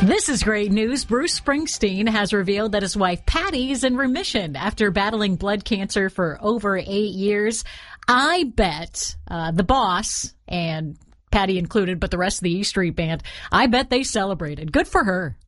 This is great news. Bruce Springsteen has revealed that his wife Patty is in remission after battling blood cancer for over 8 years. I bet the boss, and Patty included, but the rest of the E Street Band, I bet they celebrated. Good for her.